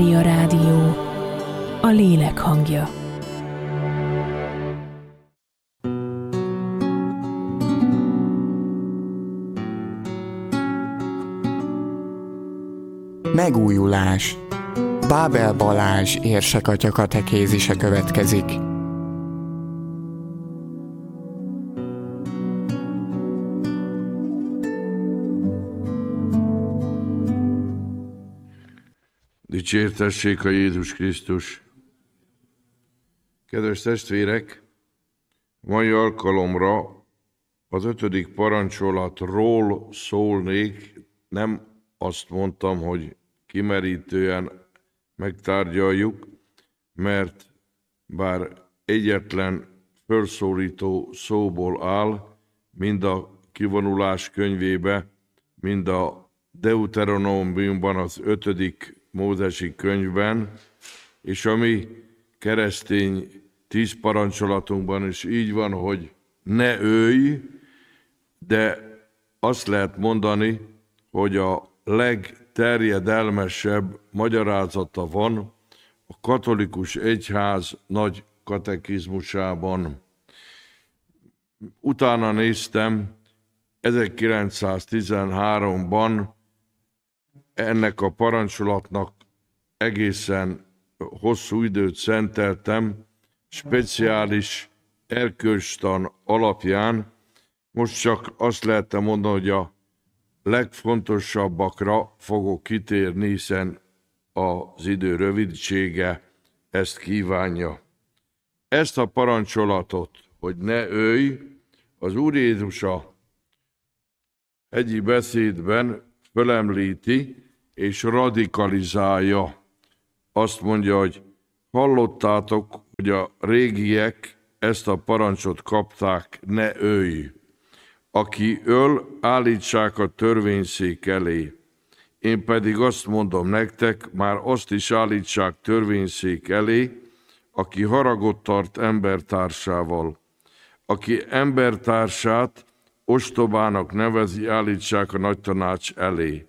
A Rádió, a lélek hangja. Megújulás. Bábel Balázs érsekatya katekézise következik. Dicsértessék a Jézus Krisztus! Kedves testvérek, mai alkalomra az 5. parancsolatról szólnék, nem azt mondtam, hogy kimerítően megtárgyaljuk, mert bár egyetlen felszólító szóból áll, mind a kivonulás könyvébe, mind a Deuteronómiumban, az 5. Mózesi könyvben, és a mi keresztény 10 parancsolatunkban is így van, hogy ne ölj, de azt lehet mondani, hogy a legterjedelmesebb magyarázata van a katolikus egyház nagy katekizmusában. Utána néztem, 1913-ban ennek a parancsolatnak egészen hosszú időt szenteltem, speciális erkölcstan alapján. Most csak azt lehetne mondani, hogy a legfontosabbakra fogok kitérni, hiszen az idő rövidsége ezt kívánja. Ezt a parancsolatot, hogy ne ölj, az Úr Jézus a hegyi beszédben fölemlíti és radikalizálja. Azt mondja, hogy hallottátok, hogy a régiek ezt a parancsot kapták, ne ölj. Aki öl, állítsák a törvényszék elé. Én pedig azt mondom nektek, már azt is állítsák törvényszék elé, aki haragot tart embertársával. Aki embertársát ostobának nevezi, állítsák a nagytanács elé.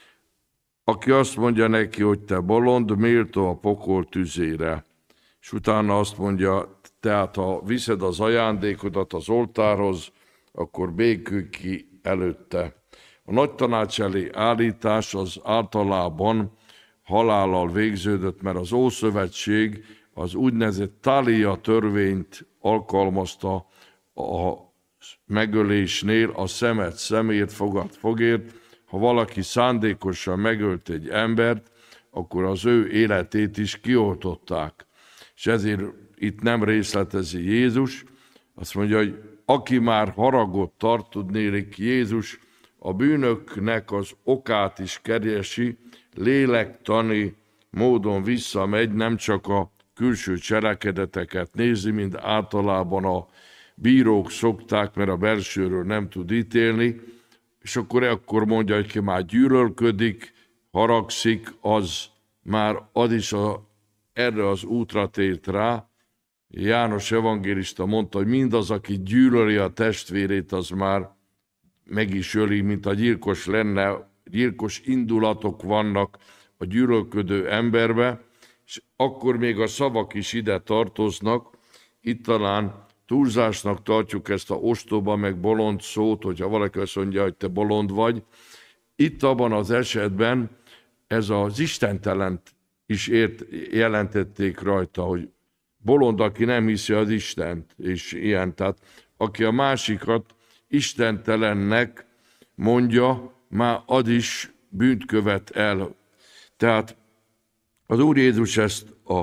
Aki azt mondja neki, hogy te bolond, méltó a pokol tüzére. És utána azt mondja, tehát ha viszed az ajándékodat az oltárhoz, akkor békülj ki előtte. A nagytanács elé állítás az általában halállal végződött, mert az Ószövetség az úgynevezett Tália törvényt alkalmazta a megölésnél, a szemet szemért, fogad fogért. Ha valaki szándékosan megölt egy embert, akkor az ő életét is kioltották. És ezért itt nem részletezi Jézus, azt mondja, hogy aki már haragot tart, tudnélik, Jézus a bűnöknek az okát is keresi, lélektani módon visszamegy, nem csak a külső cselekedeteket nézi, mint általában a bírók szokták, mert a belsőről nem tud ítélni, és akkor mondja, hogy ki már gyűlölködik, haragszik, az is erre az útra tért rá. János evangélista mondta, hogy mindaz, aki gyűlöli a testvérét, az már meg is öli, mint a gyilkos lenne. Gyilkos indulatok vannak a gyűlölködő emberbe, és akkor még a szavak is ide tartoznak. Itt talán túlzásnak tartjuk ezt a ostoba meg bolond szót, hogyha valaki azt mondja, hogy te bolond vagy. Itt abban az esetben ez az istentelent is jelentették rajta, hogy bolond, aki nem hiszi az Istent, és ilyen. Tehát aki a másikat istentelennek mondja, már az is bűnt követ el. Tehát az Úr Jézus ezt a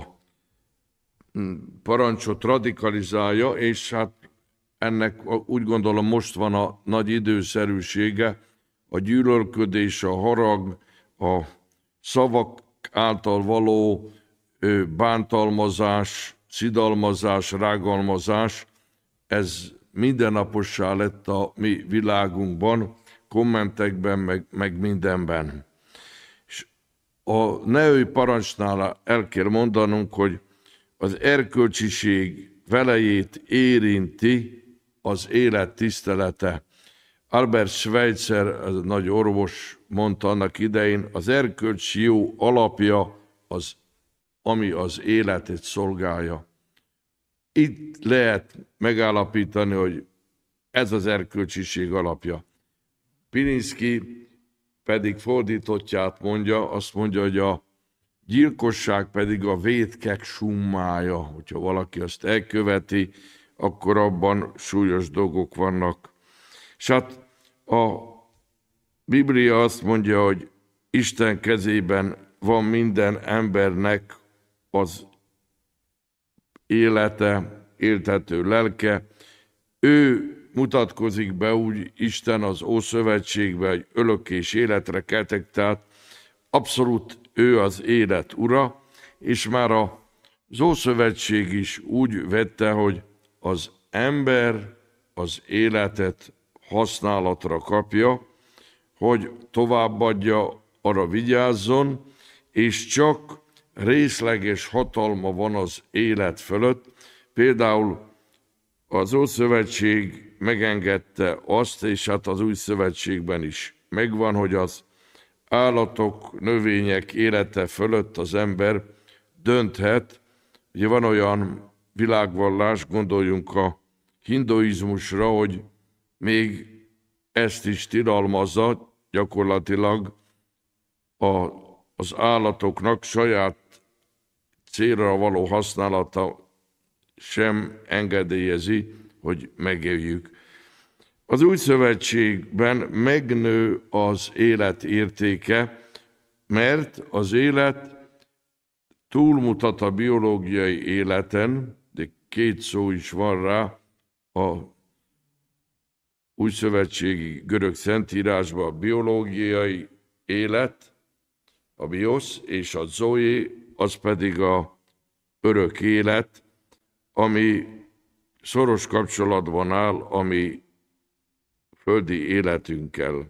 parancsot radikalizálja, és hát ennek úgy gondolom most van a nagy időszerűsége, a gyűlölködés, a harag, a szavak által való bántalmazás, szidalmazás, rágalmazás, ez mindennapossá lett a mi világunkban, kommentekben, meg mindenben. És a ne ölj parancsnál el kell mondanunk, hogy az erkölcsiség velejét érinti az élet tisztelete. Albert Schweitzer, az nagy orvos mondta annak idején, az erkölcsi jó alapja ami az életet szolgálja. Itt lehet megállapítani, hogy ez az erkölcsiség alapja. Pilinszky pedig fordítottját mondja, azt mondja, hogy a gyilkosság pedig a vétkek summája. Hogyha valaki azt elköveti, akkor abban súlyos dolgok vannak. És hát a Biblia azt mondja, hogy Isten kezében van minden embernek az élete, éltető lelke. Ő mutatkozik be úgy Isten az Ószövetségben, hogy örökkés életre keltek, tehát abszolút ő az élet ura, és már az Ószövetség is úgy vette, hogy az ember az életet használatra kapja, hogy továbbadja, arra vigyázzon, és csak részleges hatalma van az élet fölött. Például az Ószövetség megengedte azt, és hát az Új Szövetségben is megvan, hogy az állatok, növények élete fölött az ember dönthet. Ugye van olyan világvallás, gondoljunk a hinduizmusra, hogy még ezt is tilalmazza, gyakorlatilag az állatoknak saját célra való használata sem engedélyezi, hogy megöljük. Az Új Szövetségben megnő az élet értéke, mert az élet túlmutat a biológiai életen, de két szó is van rá a újszövetségi görög szentírásban: a biológiai élet, a biosz, és a zoé, az pedig a örök élet, ami szoros kapcsolatban áll a mi földi életünkkel.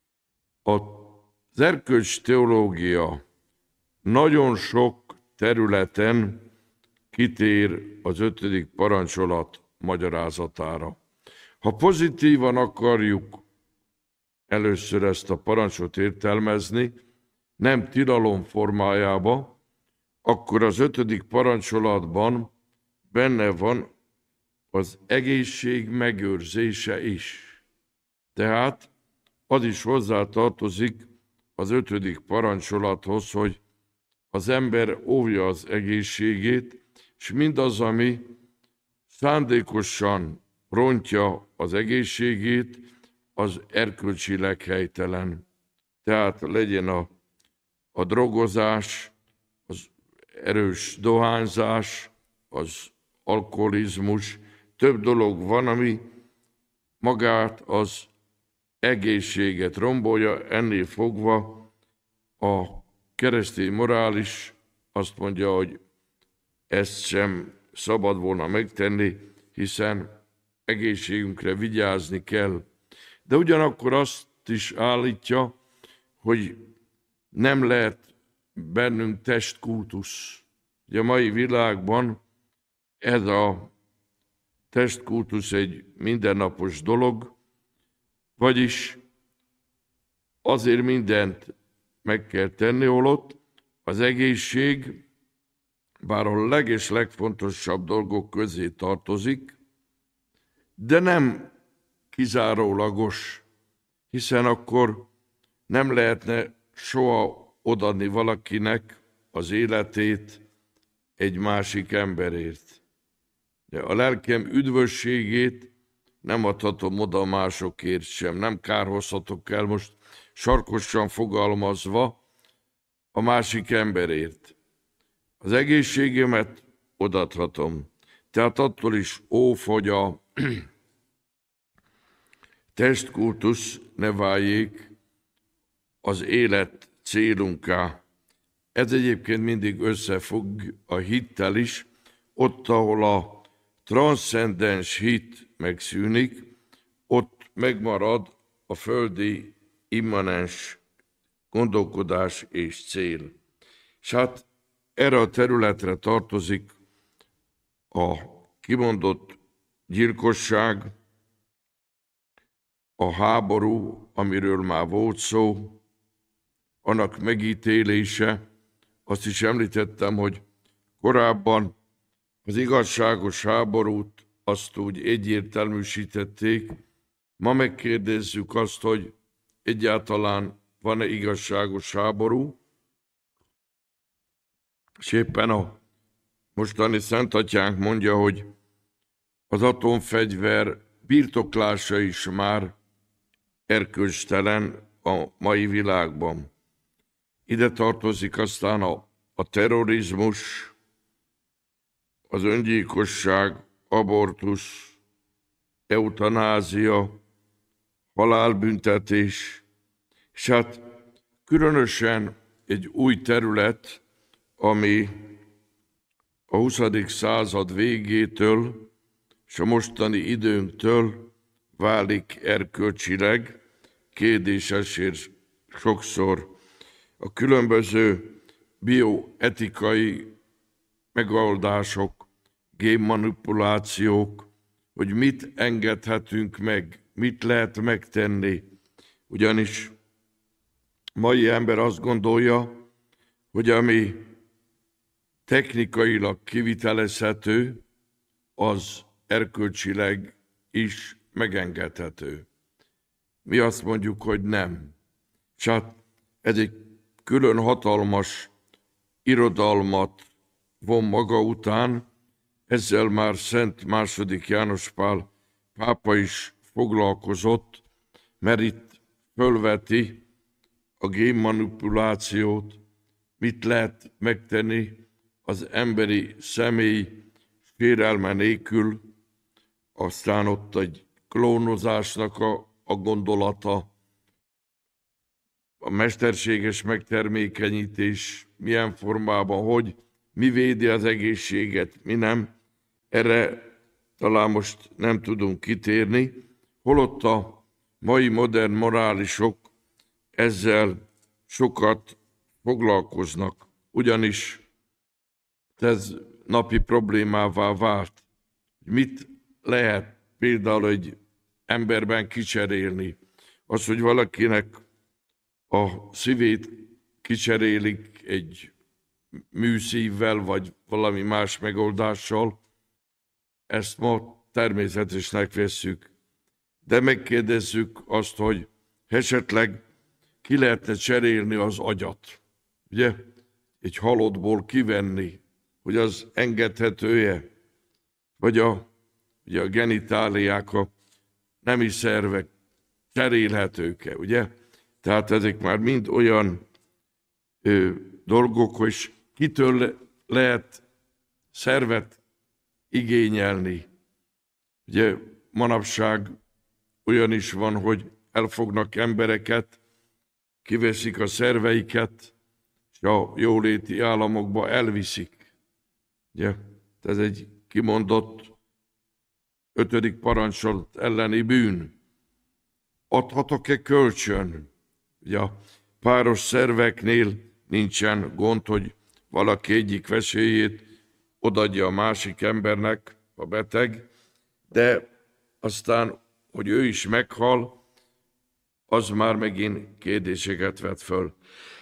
Az erkölcs teológia nagyon sok területen kitér az 5. parancsolat magyarázatára. Ha pozitívan akarjuk először ezt a parancsot értelmezni, nem tilalom formájába, akkor az 5. parancsolatban benne van az egészség megőrzése is. Tehát az is hozzátartozik az 5. parancsolathoz, hogy az ember óvja az egészségét, és mindaz, ami szándékosan rontja az egészségét, az erkölcsileg helytelen. Tehát legyen a drogozás, az erős dohányzás, az alkoholizmus, több dolog van, ami magát az egészséget rombolja, ennél fogva a keresztény morális azt mondja, hogy ezt sem szabad volna megtenni, hiszen egészségünkre vigyázni kell. De ugyanakkor azt is állítja, hogy nem lehet bennünk testkultusz. Ugye a mai világban ez a testkultusz egy mindennapos dolog, vagyis azért mindent meg kell tenni, holott az egészség, bár a legfontosabb dolgok közé tartozik, de nem kizárólagos, hiszen akkor nem lehetne soha odaadni valakinek az életét egy másik emberért. De a lelkem üdvösségét nem adhatom oda másokért sem, nem kárhozhatok el most sarkosan fogalmazva a másik emberért. Az egészségemet odaadhatom. Tehát attól is óv, hogy a testkultusz ne váljék az élet célunká. Ez egyébként mindig összefügg a hittel is, ott, ahol a transzcendens hit megszűnik, ott megmarad a földi immanens gondolkodás és cél. És hát erre a területre tartozik a kimondott gyilkosság, a háború, amiről már volt szó, annak megítélése, azt is említettem, hogy korábban az igazságos háborút azt úgy egyértelműsítették. Ma megkérdezzük azt, hogy egyáltalán van-e igazságos háború, és éppen a mostani Szentatyánk mondja, hogy az atomfegyver birtoklása is már erkölcstelen a mai világban. Ide tartozik aztán a terrorizmus, az öngyilkosság, abortusz, eutanázia, halálbüntetés, és hát különösen egy új terület, ami a 20. század végétől és a mostani időnktől válik erkölcsileg kérdéses és sokszor a különböző bioetikai megoldások, génmanipulációk, hogy mit engedhetünk meg, mit lehet megtenni. Ugyanis mai ember azt gondolja, hogy ami technikailag kivitelezhető, az erkölcsileg is megengedhető. Mi azt mondjuk, hogy nem. És hát ez egy külön hatalmas irodalmat von maga után, ezzel már Szent II. János Pál pápa is foglalkozott, mert itt fölveti a génmanipulációt, mit lehet megtenni az emberi személy sérelme nélkül, aztán ott egy klónozásnak a gondolata, a mesterséges megtermékenyítés milyen formában, hogy mi védi az egészséget, mi nem. Erre talán most nem tudunk kitérni, holott a mai modern morálisok ezzel sokat foglalkoznak, ugyanis ez napi problémává vált. Mit lehet például egy emberben kicserélni? Az, hogy valakinek a szívét kicserélik egy műszívvel, vagy valami más megoldással, ezt ma természetesnek vesszük. De megkérdezzük azt, hogy esetleg ki lehetne cserélni az agyat. Ugye? Egy halottból kivenni, hogy az engedhető-e? Vagy ugye a genitáliák, a nemi szervek cserélhetők-e, ugye? Tehát ezek már mind olyan dolgok, hogy kitől lehet szervet igényelni. Ugye manapság olyan is van, hogy elfognak embereket, kiveszik a szerveiket, és a jóléti államokba elviszik. Ugye? Ez egy kimondott 5. parancsolat elleni bűn. Adhatok-e kölcsön? Ugye a páros szerveknél nincsen gond, hogy valaki egyik vesélyét odaadja a másik embernek, a beteg, de aztán, hogy ő is meghal, az már megint kérdéseket vet föl.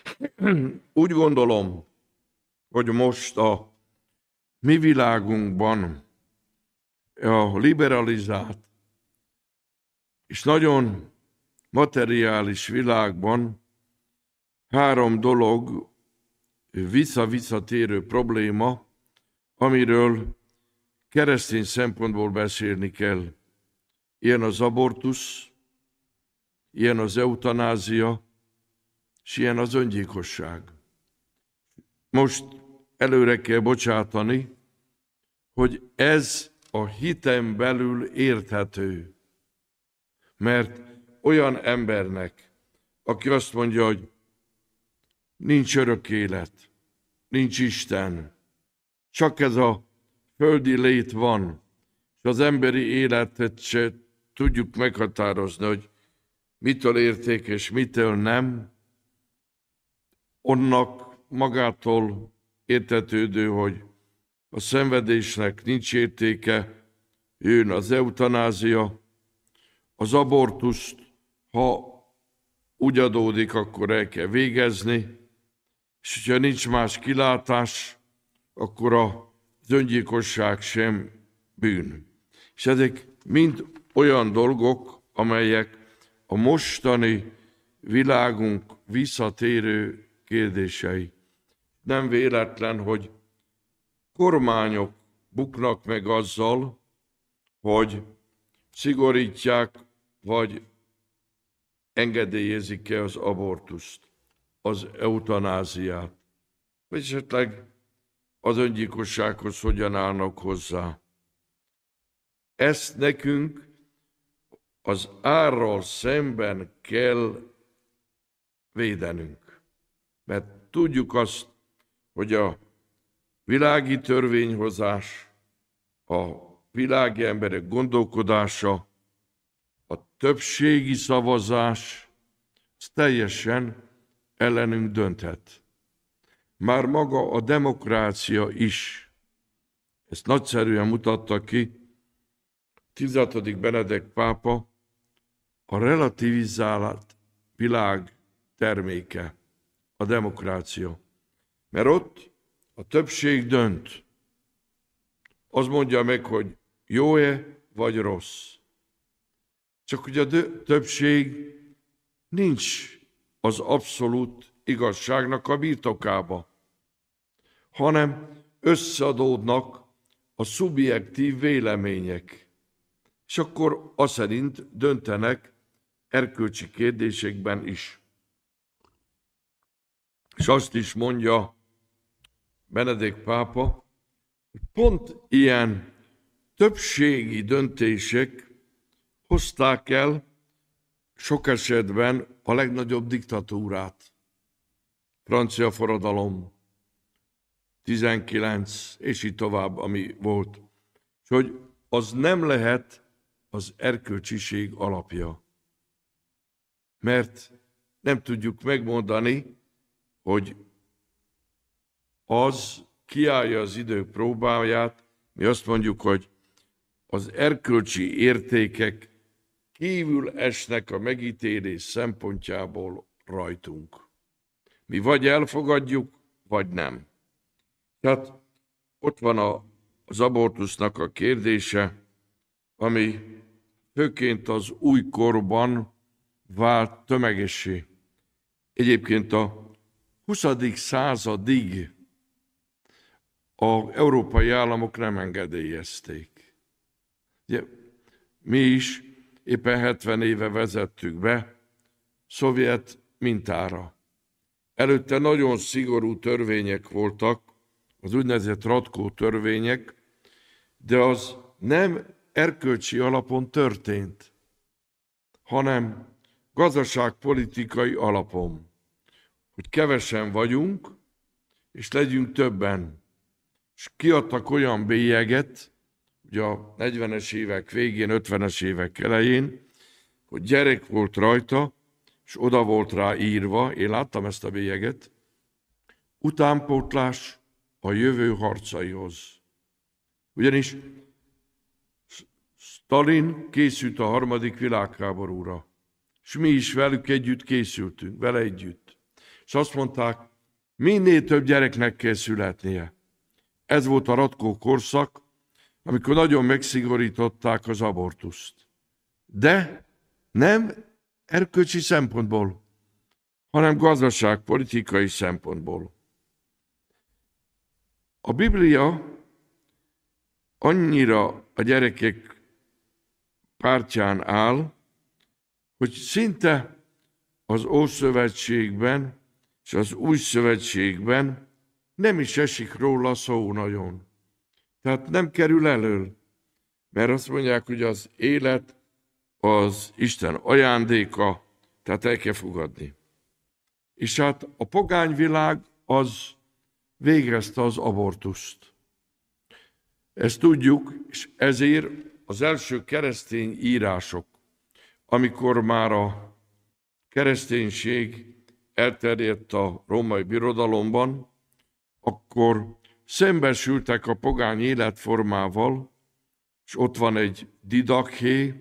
Úgy gondolom, hogy most a mi világunkban a liberalizált és nagyon materiális világban 3 dolog visszatérő probléma, amiről keresztény szempontból beszélni kell. Ilyen az abortusz, ilyen az eutanázia, és ilyen az öngyilkosság. Most előre kell bocsátani, hogy ez a hiten belül érthető. Mert olyan embernek, aki azt mondja, hogy nincs örök élet, nincs Isten, csak ez a földi lét van, és az emberi életet se tudjuk meghatározni, hogy mitől értékes, mitől nem, onnak magától értetődő, hogy a szenvedésnek nincs értéke, jön az eutanázia, az abortuszt, ha úgy adódik, akkor el kell végezni, és ha nincs más kilátás, akkor az öngyilkosság sem bűn. És ezek mind olyan dolgok, amelyek a mostani világunk visszatérő kérdései. Nem véletlen, hogy kormányok buknak meg azzal, hogy szigorítják, vagy engedélyezik-e az abortuszt, az eutanáziát, vagy esetleg az öngyilkossághoz hogyan állnak hozzá. Ezt nekünk az árral szemben kell védenünk. Mert tudjuk azt, hogy a világi törvényhozás, a világi emberek gondolkodása, a többségi szavazás, az teljesen ellenünk dönthet. Már maga a demokrácia is, ezt nagyszerűen mutatta ki 16. Benedek pápa, a relativizált világ terméke, a demokrácia. Mert ott a többség dönt. Az mondja meg, hogy jó-e vagy rossz. Csak hogy a többség nincs az abszolút igazságnak a birtokába, hanem összeadódnak a szubjektív vélemények. És akkor az szerint döntenek erkölcsi kérdésekben is. És azt is mondja Benedek pápa, hogy pont ilyen többségi döntések hozták el sok esetben a legnagyobb diktatúrát. Francia forradalom, 19, és így tovább, ami volt. És hogy az nem lehet az erkölcsiség alapja. Mert nem tudjuk megmondani, hogy az kiállja az idők próbáját, mi azt mondjuk, hogy az erkölcsi értékek kívül esnek a megítélés szempontjából rajtunk. Mi vagy elfogadjuk, vagy nem. Tehát ott van az abortusznak a kérdése, ami főként az újkorban vált tömegessé. Egyébként a 20. századig az európai államok nem engedélyezték. Ugye, mi is éppen 70 éve vezettük be szovjet mintára. Előtte nagyon szigorú törvények voltak, az úgynevezett Ratkó törvények, de az nem erkölcsi alapon történt, hanem gazdaságpolitikai alapon, hogy kevesen vagyunk, és legyünk többen. És kiadtak olyan bélyeget, ugye a 40-es évek végén, 50-es évek elején, hogy gyerek volt rajta, és oda volt rá írva, én láttam ezt a bélyeget, utánpótlás a jövő harcaihoz. Ugyanis Stalin készült a harmadik világháborúra, és mi is velük együtt készültünk, vele együtt. És azt mondták, minél több gyereknek kell születnie. Ez volt a Ratkó korszak, amikor nagyon megszigorították az abortuszt. De nem erkölcsi szempontból, hanem gazdaságpolitikai szempontból. A Biblia annyira a gyerekek pártján áll, hogy szinte az Ószövetségben és az Új Szövetségben nem is esik róla szó nagyon. Tehát nem kerül elő, mert azt mondják, hogy az élet az Isten ajándéka, tehát el kell fogadni. És hát a pogányvilág az végezte az abortuszt. Ezt tudjuk, és ezért az első keresztény írások, amikor már a kereszténység elterjedt a római birodalomban, akkor szembesültek a pogány életformával, és ott van egy Didaché,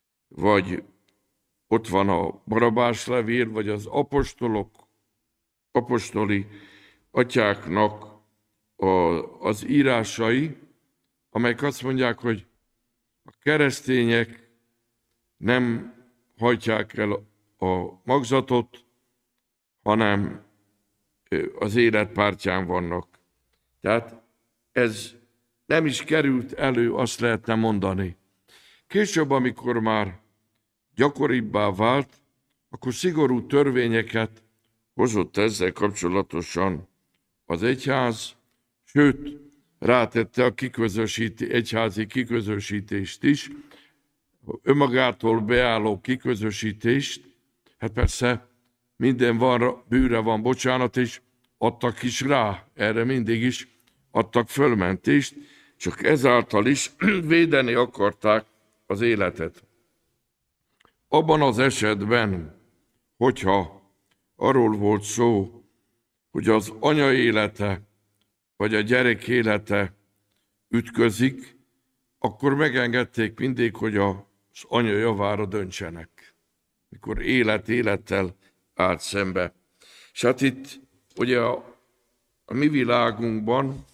vagy ott van a Barabás levél, vagy az apostolok apostoli atyáknak az írásai, amelyek azt mondják, hogy a keresztények nem hajtják el a magzatot, hanem az élet pártján vannak. Tehát ez nem is került elő, azt lehetne mondani. Később, amikor már gyakoribbá vált, akkor szigorú törvényeket hozott ezzel kapcsolatosan az egyház, sőt, rátette a egyházi kiközösítést is, önmagától beálló kiközösítést. Hát persze minden van, bűnre van bocsánat, és adtak is rá, erre mindig is adtak fölmentést, csak ezáltal is védeni akarták az életet. Abban az esetben, hogyha arról volt szó, hogy az anya élete vagy a gyerek élete ütközik, akkor megengedték mindig, hogy az anya javára döntsenek, mikor élettel állt szembe. És hát itt ugye a mi világunkban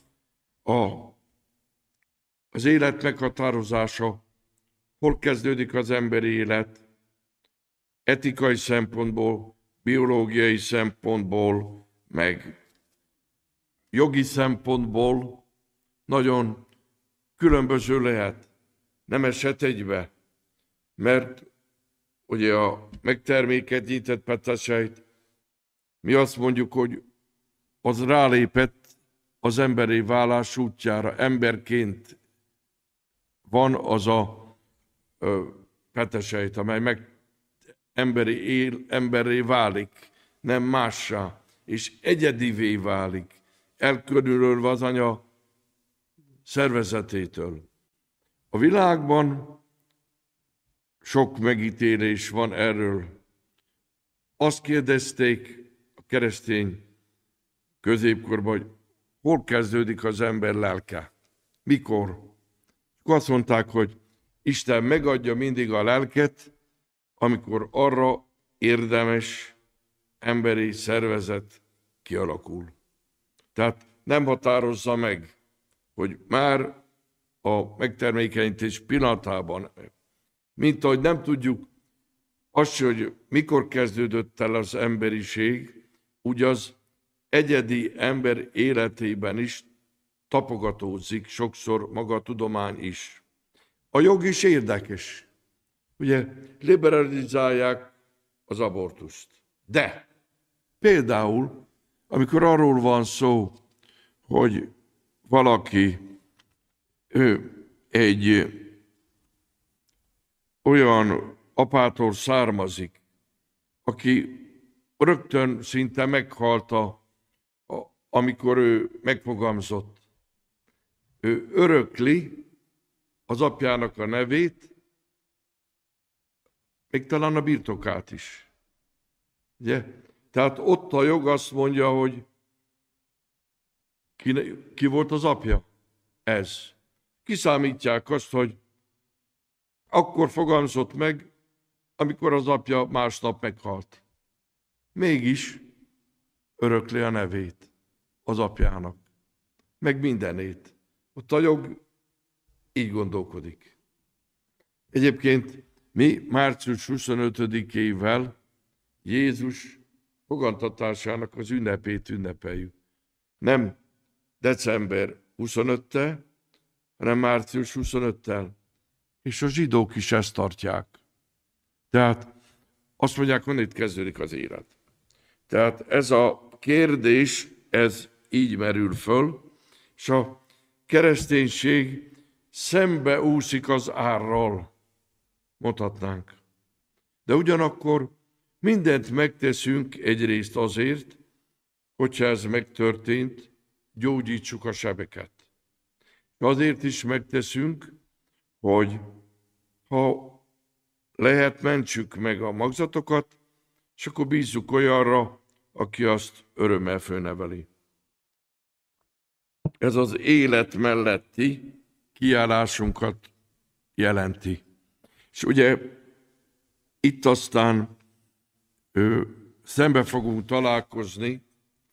az élet meghatározása, hol kezdődik az emberi élet, etikai szempontból, biológiai szempontból, meg jogi szempontból nagyon különböző lehet. Nem esett egybe, mert ugye a megtermékenyített petesejt, mi azt mondjuk, hogy az rálépett az emberi válás útjára, emberként van az a petesejt, amely emberré válik, nem mássá, és egyedivé válik, elkülönülve az anya szervezetétől. A világban sok megítélés van erről. Azt kérdezték a keresztény középkorban, hogy hol kezdődik az ember lelke? Mikor? Azt mondták, hogy Isten megadja mindig a lelket, amikor arra érdemes emberi szervezet kialakul. Tehát nem határozza meg, hogy már a megtermékenyítés pillanatában, mint ahogy nem tudjuk azt, hogy mikor kezdődött el az emberiség, úgy az egyedi ember életében is tapogatózik sokszor maga a tudomány is. A jog is érdekes. Ugye liberalizálják az abortuszt. De például, amikor arról van szó, hogy valaki egy olyan apától származik, aki rögtön szinte meghalt, amikor ő megfogalmazott. Ő örökli az apjának a nevét, még talán a birtokát is. Ugye? Tehát ott a jog azt mondja, hogy ki volt az apja? Ez. Kiszámítják azt, hogy akkor fogalmazott meg, amikor az apja másnap meghalt. Mégis örökli a nevét az apjának, meg mindenét. Ott a jog így gondolkodik. Egyébként mi március 25-ével Jézus fogantatásának az ünnepét ünnepeljük. Nem december 25-tel, hanem március 25-tel. És a zsidók is ezt tartják. Tehát azt mondják, hogy itt kezdődik az élet. Tehát ez a kérdés, ez így merül föl, és a kereszténység szembe úszik az árral, mondhatnánk. De ugyanakkor mindent megteszünk egyrészt azért, hogyha ez megtörtént, gyógyítsuk a sebeket. Azért is megteszünk, hogy ha lehet, mentsük meg a magzatokat, és akkor bízzuk olyanra, aki azt örömmel fölneveli. Ez az élet melletti kiállásunkat jelenti. És ugye itt aztán szembe fogunk találkozni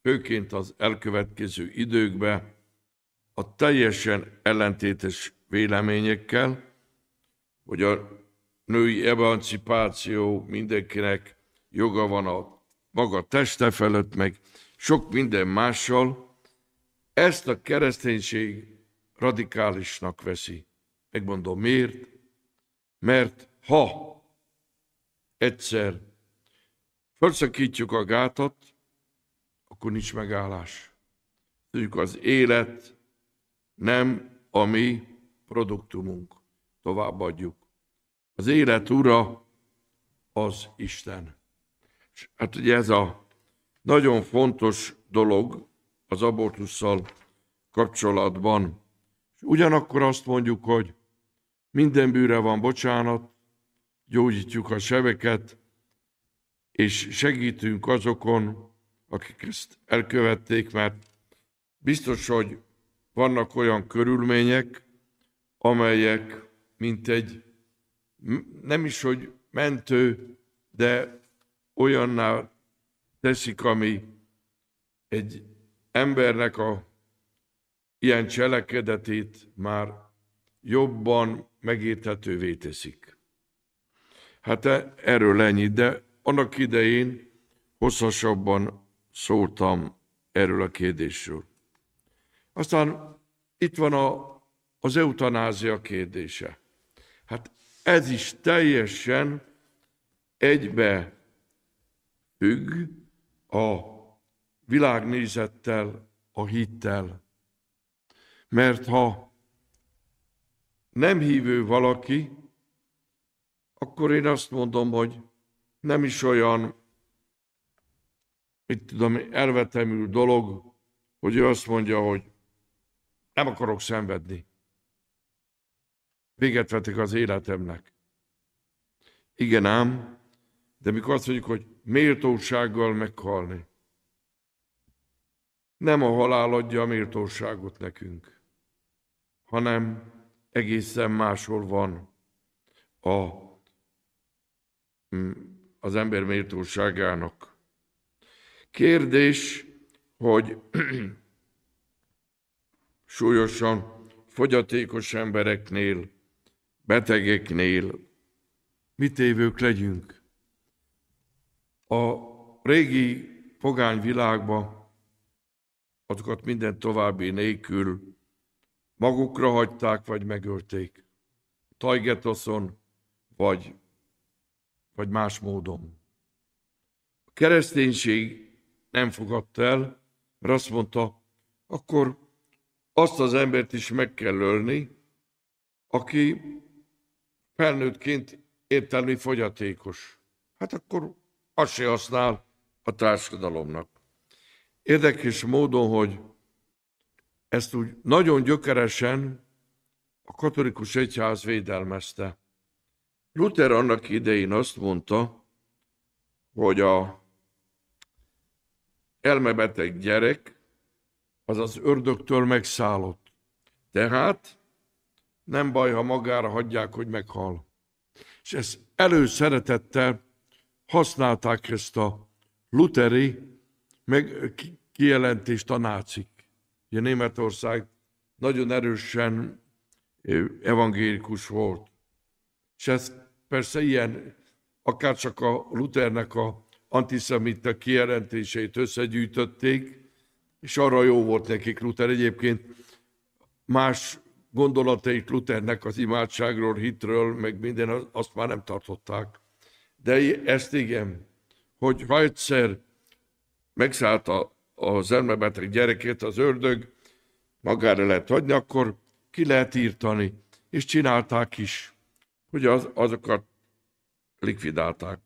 főként az elkövetkező időkben a teljesen ellentétes véleményekkel, hogy a női emancipáció, mindenkinek joga van a maga teste felett, meg sok minden mással, ezt a kereszténység radikálisnak veszi. Megmondom miért? Mert ha egyszer felszakítjuk a gátat, akkor nincs megállás. Tudjuk, az élet nem a mi produktumunk. Továbbadjuk. Az élet ura az Isten. És hát ugye ez a nagyon fontos dolog az abortusszal kapcsolatban. És ugyanakkor azt mondjuk, hogy minden bűnre van bocsánat, gyógyítjuk a sebeket, és segítünk azokon, akik ezt elkövették, mert biztos, hogy vannak olyan körülmények, amelyek mint egy, nem is, hogy mentő, de olyanná teszik, ami egy embernek a ilyen cselekedetét már jobban megérthetővé teszik. Hát erről ennyit, de annak idején hosszasabban szóltam erről a kérdésről. Aztán itt van az eutanázia kérdése. Hát ez is teljesen egybe függ a világnézettel, a hittel. Mert ha nem hívő valaki, akkor én azt mondom, hogy nem is olyan, elvetemű dolog, hogy ő azt mondja, hogy nem akarok szenvedni. Véget vetek az életemnek. Igen ám, de mikor azt mondjuk, hogy méltósággal meghalni. Nem a halál adja a méltóságot nekünk, hanem egészen máshol van az ember méltóságának. Kérdés, hogy súlyosan fogyatékos embereknél, betegeknél mit évők legyünk. A régi pogány világban azokat minden további nélkül magukra hagyták, vagy megölték. Tajgetoszon, vagy más módon. A kereszténység nem fogadta el, mert azt mondta, akkor azt az embert is meg kell ölni, aki felnőttként értelmi fogyatékos. Hát akkor az se használ a társadalomnak. Érdekes módon, hogy ezt úgy nagyon gyökeresen a katolikus egyház védelmezte. Luther annak idején azt mondta, hogy a elmebeteg gyerek az az ördögtől megszállott. Tehát nem baj, ha magára hagyják, hogy meghal. És ezt előszeretettel használták ezt a lutheri kijelentést a nácik. Ugye Németország nagyon erősen evangélikus volt. És ez persze ilyen, akár csak a Luthernek a antiszemita kijelentéseit összegyűjtötték, és arra jó volt nekik Luther. Egyébként más gondolatait Luthernek az imádságról, hitről, meg minden, azt már nem tartották. De ezt igen, hogy ha egyszer megszállt az elmebeteg gyerekét az ördög, magára lehet hagyni, akkor ki lehet írtani. És csinálták is, hogy azokat likvidálták.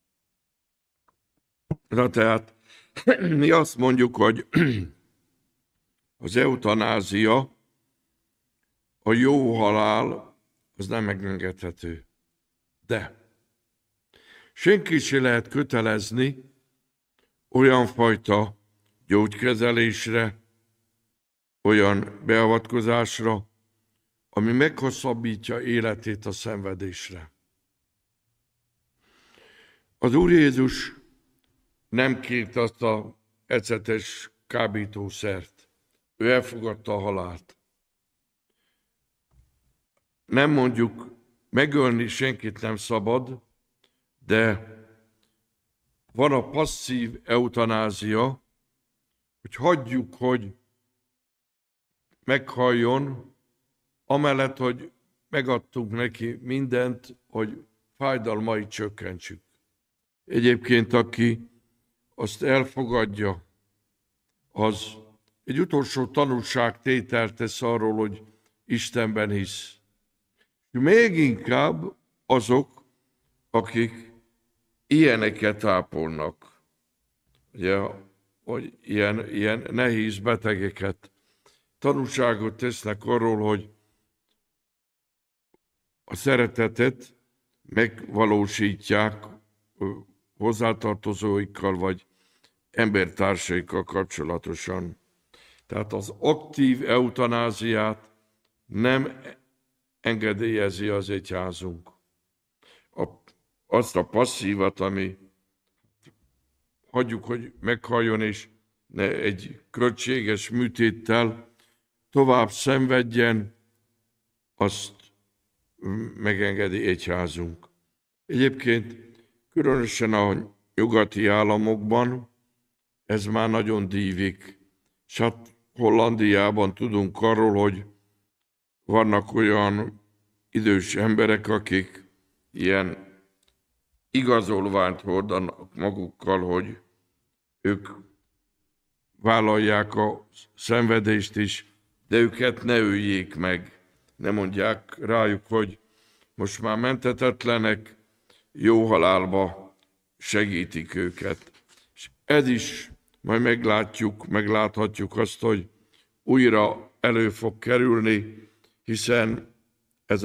Na tehát mi azt mondjuk, hogy az eutanázia, a jó halál, az nem megengedhető. De senki se lehet kötelezni olyan fajta gyógykezelésre, olyan beavatkozásra, ami meghosszabbítja életét a szenvedésre. Az Úr Jézus nem kért azt az ecetes kábítószert. Ő elfogadta a halált. Nem mondjuk, megölni senkit nem szabad, de van a passzív eutanázia, hogy hagyjuk, hogy meghalljon, amellett, hogy megadtunk neki mindent, hogy fájdalmait csökkentsük. Egyébként, aki azt elfogadja, az egy utolsó tanúságtételt tesz arról, hogy Istenben hisz. Még inkább azok, akik ilyeneket ápolnak, ugye, hogy ilyen nehéz betegeket, tanúságot tesznek arról, hogy a szeretetet megvalósítják hozzátartozóikkal vagy embertársaikkal kapcsolatosan. Tehát az aktív eutanáziát nem engedélyezi az egyházunk. Azt a passzívat, ami hagyjuk, hogy meghalljon, és ne egy költséges műtéttel tovább szenvedjen, azt megengedi egyházunk. Egyébként különösen a nyugati államokban ez már nagyon dívik. És hát Hollandiában tudunk arról, hogy vannak olyan idős emberek, akik ilyen igazolványt hordanak magukkal, hogy ők vállalják a szenvedést is, de őket ne öljék meg. Ne mondják rájuk, hogy most már menthetetlenek, jó halálba segítik őket. És ez is majd megláthatjuk azt, hogy újra elő fog kerülni, hiszen